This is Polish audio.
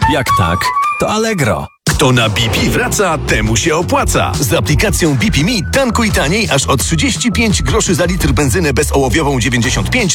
Jak tak, to Allegro. Kto na BP wraca, temu się opłaca. Z aplikacją BP Me tankuj taniej aż o 35 groszy za litr benzyny bezołowiową 95